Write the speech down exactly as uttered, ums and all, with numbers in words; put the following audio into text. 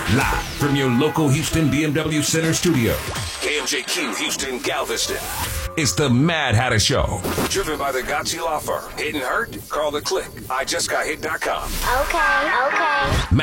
Live from your local Houston B M W Center studio. K M J Q Houston Galveston. It's the Mad Hatter Show. Driven by the Gotchi Law Firm. Hit and hurt? Call the click. I just got hit dot com. Okay, okay.